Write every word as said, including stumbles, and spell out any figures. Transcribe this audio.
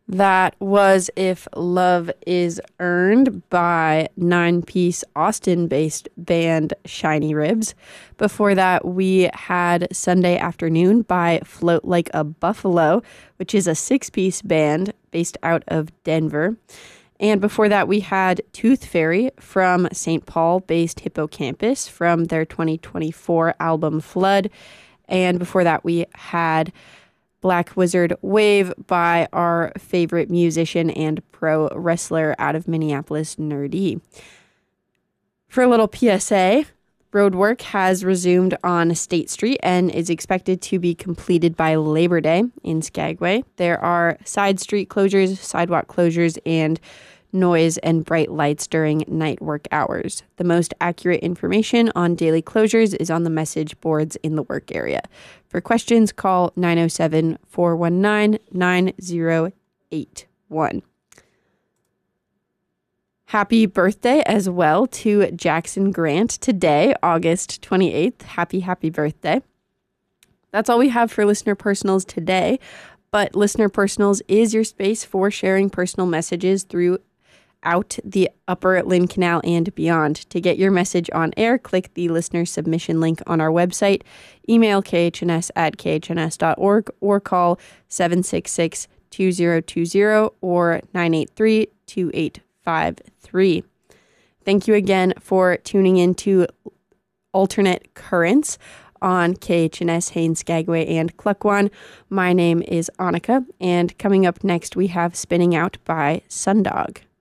That was If Love Is Earned by nine-piece Austin-based band Shiny Ribs. Before that, we had Sunday Afternoon by Float Like a Buffalo, which is a six-piece band based out of Denver. And before that, we had Tooth Fairy from Saint Paul-based Hippocampus from their twenty twenty-four album Flood. And before that, we had Black Wizard Wave by our favorite musician and pro wrestler out of Minneapolis, Nerdy. For a little P S A, roadwork has resumed on State Street and is expected to be completed by Labor Day in Skagway. There are side street closures, sidewalk closures, and noise and bright lights during night work hours. The most accurate information on daily closures is on the message boards in the work area. For questions, call nine oh seven, four one nine, nine oh eight one. Happy birthday as well to Jackson Grant today, August twenty-eighth. Happy, happy birthday. That's all we have for Listener Personals today, but Listener Personals is your space for sharing personal messages through out the upper Lynn Canal and beyond. To get your message on air, click the listener submission link on our website, email k h n s at k h n s dot org, or call seven six six, two zero two zero or nine eight three, two eight five three. Thank you again for tuning in to Alternate Currents on K H N S Haines, Skagway, and Klukwan. My name is Annika, and coming up next we have Spinning Out by Sundog.